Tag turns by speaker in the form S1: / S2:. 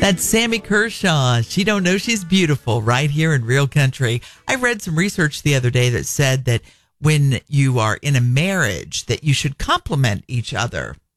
S1: That's Sammy Kershaw. She don't know she's beautiful right here in Real Country. I read some research the other day that said that when you are in a marriage that you should compliment each other.